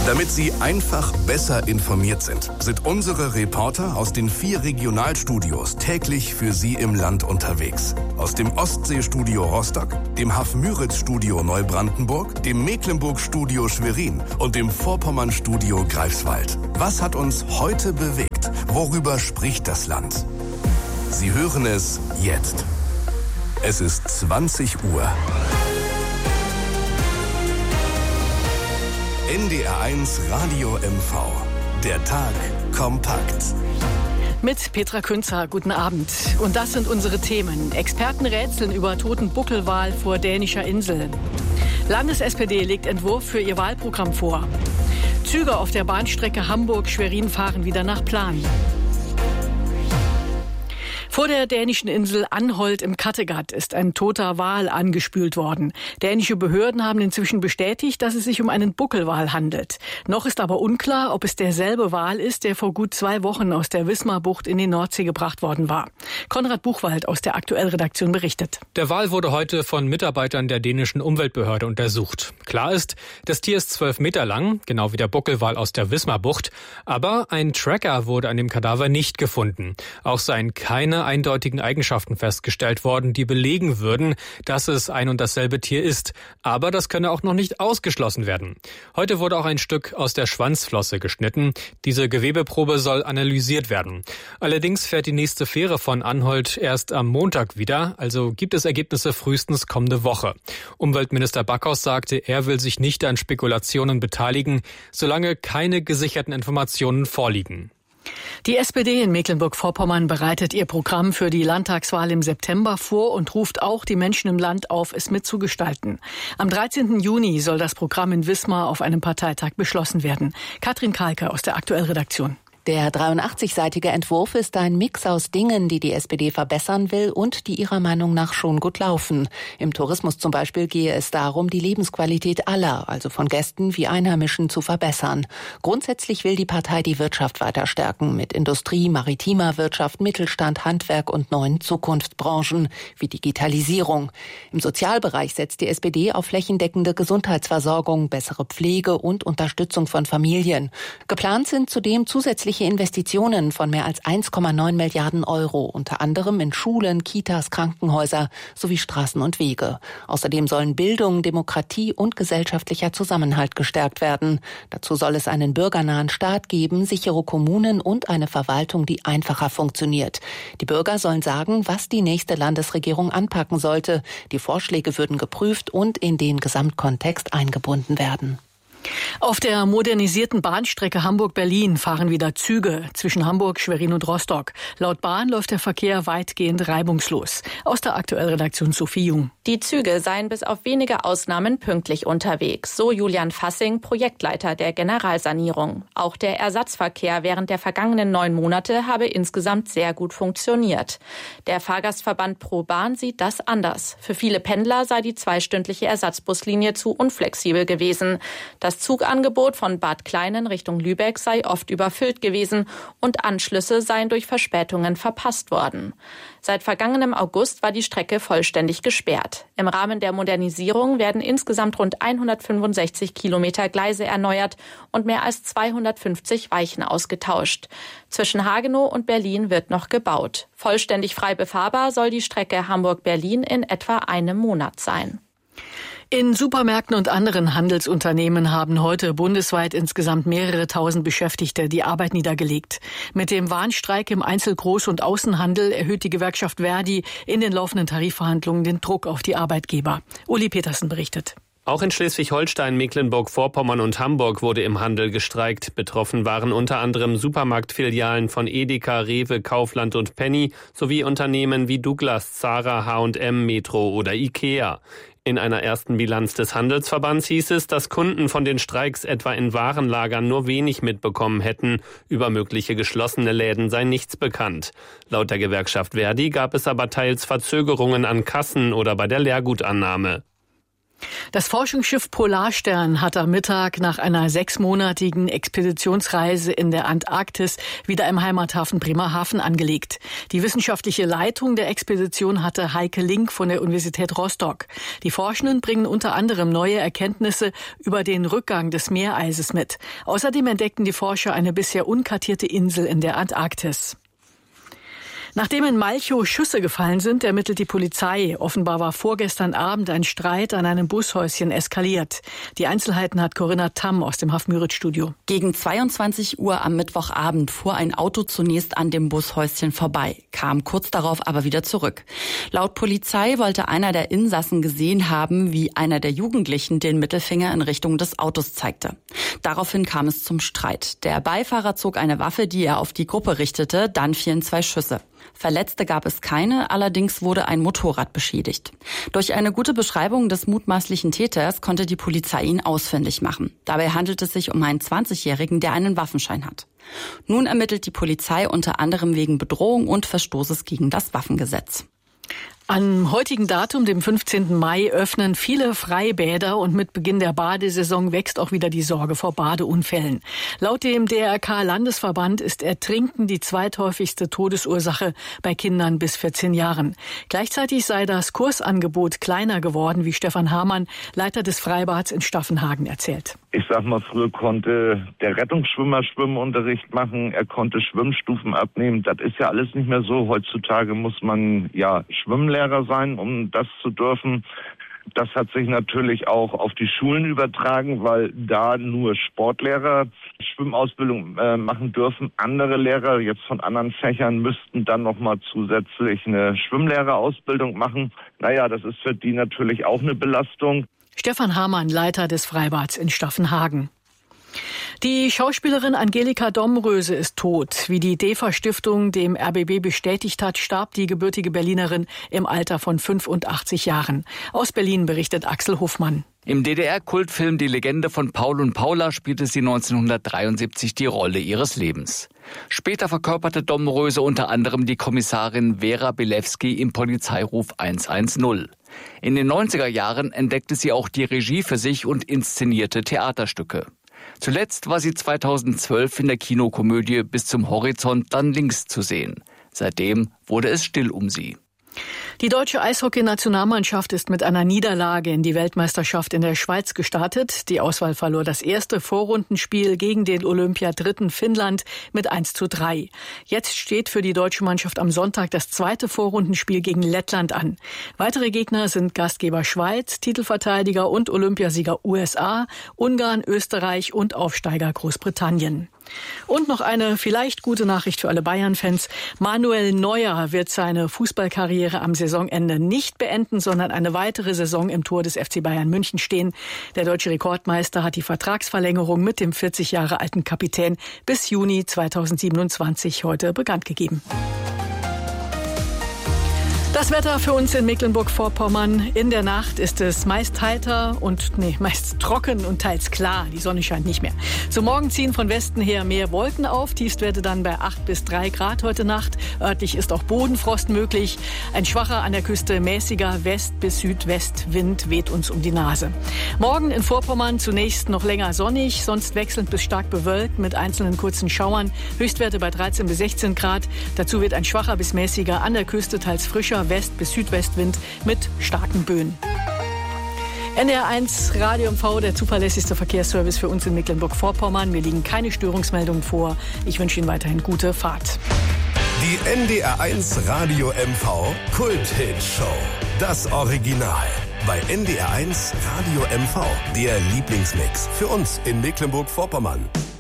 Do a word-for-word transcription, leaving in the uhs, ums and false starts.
Damit Sie einfach besser informiert sind, sind unsere Reporter aus den vier Regionalstudios täglich für Sie im Land unterwegs. Aus dem Ostseestudio Rostock, dem Hafmüritz-Studio Neubrandenburg, dem Mecklenburg-Studio Schwerin und dem Vorpommern-Studio Greifswald. Was hat uns heute bewegt? Worüber spricht das Land? Sie hören es jetzt. Es ist zwanzig Uhr. N D R eins Radio M V. Der Tag kompakt. Mit Petra Künzer, guten Abend. Und das sind unsere Themen. Experten rätseln über toten Buckelwal vor dänischer Insel. Landes-S P D legt Entwurf für ihr Wahlprogramm vor. Züge auf der Bahnstrecke Hamburg-Schwerin fahren wieder nach Plan. Vor der dänischen Insel Anholt im Kattegat ist ein toter Wal angespült worden. Dänische Behörden haben inzwischen bestätigt, dass es sich um einen Buckelwal handelt. Noch ist aber unklar, ob es derselbe Wal ist, der vor gut zwei Wochen aus der Wismarbucht in die Nordsee gebracht worden war. Konrad Buchwald aus der Aktuell-Redaktion berichtet. Der Wal wurde heute von Mitarbeitern der dänischen Umweltbehörde untersucht. Klar ist, das Tier ist zwölf Meter lang, genau wie der Buckelwal aus der Wismarbucht. Aber ein Tracker wurde an dem Kadaver nicht gefunden. Auch seien keine eindeutigen Eigenschaften festgestellt worden, die belegen würden, dass es ein und dasselbe Tier ist. Aber das könne auch noch nicht ausgeschlossen werden. Heute wurde auch ein Stück aus der Schwanzflosse geschnitten. Diese Gewebeprobe soll analysiert werden. Allerdings fährt die nächste Fähre von Anholt erst am Montag wieder, also gibt es Ergebnisse frühestens kommende Woche. Umweltminister Backhaus sagte, er will sich nicht an Spekulationen beteiligen, solange keine gesicherten Informationen vorliegen. Die S P D in Mecklenburg-Vorpommern bereitet ihr Programm für die Landtagswahl im September vor und ruft auch die Menschen im Land auf, es mitzugestalten. Am dreizehnten Juni soll das Programm in Wismar auf einem Parteitag beschlossen werden. Katrin Kalke aus der Aktuell-Redaktion. Der dreiundachtzigseitige Entwurf ist ein Mix aus Dingen, die die S P D verbessern will und die ihrer Meinung nach schon gut laufen. Im Tourismus zum Beispiel gehe es darum, die Lebensqualität aller, also von Gästen wie Einheimischen, zu verbessern. Grundsätzlich will die Partei die Wirtschaft weiter stärken mit Industrie, maritimer Wirtschaft, Mittelstand, Handwerk und neuen Zukunftsbranchen wie Digitalisierung. Im Sozialbereich setzt die S P D auf flächendeckende Gesundheitsversorgung, bessere Pflege und Unterstützung von Familien. Geplant sind zudem zusätzliche Investitionen von mehr als eins Komma neun Milliarden Euro, unter anderem in Schulen, Kitas, Krankenhäuser sowie Straßen und Wege. Außerdem sollen Bildung, Demokratie und gesellschaftlicher Zusammenhalt gestärkt werden. Dazu soll es einen bürgernahen Staat geben, sichere Kommunen und eine Verwaltung, die einfacher funktioniert. Die Bürger sollen sagen, was die nächste Landesregierung anpacken sollte. Die Vorschläge würden geprüft und in den Gesamtkontext eingebunden werden. Auf der modernisierten Bahnstrecke Hamburg-Berlin fahren wieder Züge zwischen Hamburg, Schwerin und Rostock. Laut Bahn läuft der Verkehr weitgehend reibungslos. Aus der Aktuell-Redaktion Sophie Jung. Die Züge seien bis auf wenige Ausnahmen pünktlich unterwegs, so Julian Fassing, Projektleiter der Generalsanierung. Auch der Ersatzverkehr während der vergangenen neun Monate habe insgesamt sehr gut funktioniert. Der Fahrgastverband Pro Bahn sieht das anders. Für viele Pendler sei die zweistündliche Ersatzbuslinie zu unflexibel gewesen. Das Zugangebot von Bad Kleinen Richtung Lübeck sei oft überfüllt gewesen und Anschlüsse seien durch Verspätungen verpasst worden. Seit vergangenem August war die Strecke vollständig gesperrt. Im Rahmen der Modernisierung werden insgesamt rund hundertfünfundsechzig Kilometer Gleise erneuert und mehr als zweihundertfünfzig Weichen ausgetauscht. Zwischen Hagenow und Berlin wird noch gebaut. Vollständig frei befahrbar soll die Strecke Hamburg-Berlin in etwa einem Monat sein. In Supermärkten und anderen Handelsunternehmen haben heute bundesweit insgesamt mehrere tausend Beschäftigte die Arbeit niedergelegt. Mit dem Warnstreik im Einzel-, Groß- und Außenhandel erhöht die Gewerkschaft Verdi in den laufenden Tarifverhandlungen den Druck auf die Arbeitgeber. Uli Petersen berichtet. Auch in Schleswig-Holstein, Mecklenburg-Vorpommern und Hamburg wurde im Handel gestreikt. Betroffen waren unter anderem Supermarktfilialen von Edeka, Rewe, Kaufland und Penny sowie Unternehmen wie Douglas, Zara, H und M, Metro oder Ikea. In einer ersten Bilanz des Handelsverbands hieß es, dass Kunden von den Streiks etwa in Warenlagern nur wenig mitbekommen hätten. Über mögliche geschlossene Läden sei nichts bekannt. Laut der Gewerkschaft Verdi gab es aber teils Verzögerungen an Kassen oder bei der Leergutannahme. Das Forschungsschiff Polarstern hat am Mittag nach einer sechsmonatigen Expeditionsreise in der Antarktis wieder im Heimathafen Bremerhaven angelegt. Die wissenschaftliche Leitung der Expedition hatte Heike Link von der Universität Rostock. Die Forschenden bringen unter anderem neue Erkenntnisse über den Rückgang des Meereises mit. Außerdem entdeckten die Forscher eine bisher unkartierte Insel in der Antarktis. Nachdem in Malchow Schüsse gefallen sind, ermittelt die Polizei. Offenbar war vorgestern Abend ein Streit an einem Bushäuschen eskaliert. Die Einzelheiten hat Corinna Tamm aus dem Haff-Müritz-Studio. Gegen zweiundzwanzig Uhr am Mittwochabend fuhr ein Auto zunächst an dem Bushäuschen vorbei, kam kurz darauf aber wieder zurück. Laut Polizei wollte einer der Insassen gesehen haben, wie einer der Jugendlichen den Mittelfinger in Richtung des Autos zeigte. Daraufhin kam es zum Streit. Der Beifahrer zog eine Waffe, die er auf die Gruppe richtete, dann fielen zwei Schüsse. Verletzte gab es keine, allerdings wurde ein Motorrad beschädigt. Durch eine gute Beschreibung des mutmaßlichen Täters konnte die Polizei ihn ausfindig machen. Dabei handelt es sich um einen zwanzigjährigen, der einen Waffenschein hat. Nun ermittelt die Polizei unter anderem wegen Bedrohung und Verstoßes gegen das Waffengesetz. Am heutigen Datum, dem fünfzehnten Mai, öffnen viele Freibäder und mit Beginn der Badesaison wächst auch wieder die Sorge vor Badeunfällen. Laut dem D R K-Landesverband ist Ertrinken die zweithäufigste Todesursache bei Kindern bis vierzehn Jahren. Gleichzeitig sei das Kursangebot kleiner geworden, wie Stefan Hamann, Leiter des Freibads in Staffenhagen, erzählt. Ich sag mal, früher konnte der Rettungsschwimmer Schwimmunterricht machen, er konnte Schwimmstufen abnehmen. Das ist ja alles nicht mehr so. Heutzutage muss man ja Schwimmlehrer sein, um das zu dürfen. Das hat sich natürlich auch auf die Schulen übertragen, weil da nur Sportlehrer Schwimmausbildung äh, machen dürfen. Andere Lehrer jetzt von anderen Fächern müssten dann nochmal zusätzlich eine Schwimmlehrerausbildung machen. Naja, das ist für die natürlich auch eine Belastung. Stefan Hamann, Leiter des Freibads in Staffenhagen. Die Schauspielerin Angelika Domröse ist tot. Wie die DEFA-Stiftung dem R B B bestätigt hat, starb die gebürtige Berlinerin im Alter von fünfundachtzig Jahren. Aus Berlin berichtet Axel Hofmann. Im D D R-Kultfilm Die Legende von Paul und Paula spielte sie neunzehnhundertdreiundsiebzig die Rolle ihres Lebens. Später verkörperte Domröse unter anderem die Kommissarin Vera Bilewski im Polizeiruf hundertzehn. In den neunziger Jahren entdeckte sie auch die Regie für sich und inszenierte Theaterstücke. Zuletzt war sie zweitausendzwölf in der Kinokomödie Bis zum Horizont dann links zu sehen. Seitdem wurde es still um sie. Die deutsche Eishockey-Nationalmannschaft ist mit einer Niederlage in die Weltmeisterschaft in der Schweiz gestartet. Die Auswahl verlor das erste Vorrundenspiel gegen den Olympiadritten Finnland mit eins zu drei. Jetzt steht für die deutsche Mannschaft am Sonntag das zweite Vorrundenspiel gegen Lettland an. Weitere Gegner sind Gastgeber Schweiz, Titelverteidiger und Olympiasieger U S A, Ungarn, Österreich und Aufsteiger Großbritannien. Und noch eine vielleicht gute Nachricht für alle Bayern-Fans. Manuel Neuer wird seine Fußballkarriere am Saisonende nicht beenden, sondern eine weitere Saison im Tor des F C Bayern München stehen. Der deutsche Rekordmeister hat die Vertragsverlängerung mit dem vierzig Jahre alten Kapitän bis Juni zweitausendsiebenundzwanzig heute bekannt gegeben. Das Wetter für uns in Mecklenburg-Vorpommern. In der Nacht ist es meist heiter und nee, meist trocken und teils klar. Die Sonne scheint nicht mehr. Zum Morgen ziehen von Westen her mehr Wolken auf. Tiefstwerte dann bei acht bis drei Grad heute Nacht. Örtlich ist auch Bodenfrost möglich. Ein schwacher, an der Küste mäßiger West- bis Südwestwind weht uns um die Nase. Morgen in Vorpommern zunächst noch länger sonnig, sonst wechselnd bis stark bewölkt mit einzelnen kurzen Schauern. Höchstwerte bei dreizehn bis sechzehn Grad. Dazu wird ein schwacher bis mäßiger, an der Küste teils frischer West- bis Südwestwind mit starken Böen. N D R eins Radio M V, der zuverlässigste Verkehrsservice für uns in Mecklenburg-Vorpommern. Mir liegen keine Störungsmeldungen vor. Ich wünsche Ihnen weiterhin gute Fahrt. Die N D R eins Radio M V Kult-Hit-Show. Das Original. Bei N D R eins Radio M V. Der Lieblingsmix für uns in Mecklenburg-Vorpommern.